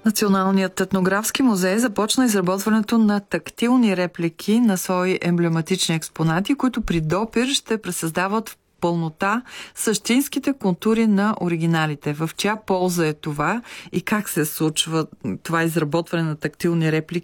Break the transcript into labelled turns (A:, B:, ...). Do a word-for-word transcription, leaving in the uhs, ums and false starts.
A: Националният етнографски музей започна изработването на тактилни реплики на свои емблематични експонати, които при допир ще пресъздават в пълнота същинските контури на оригиналите. В чия полза е това и как се случва това изработване на тактилни реплики